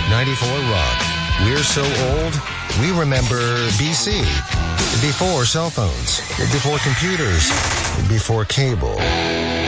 94 Rock. We're so old, we remember BC. Before cell phones, before computers, before cable.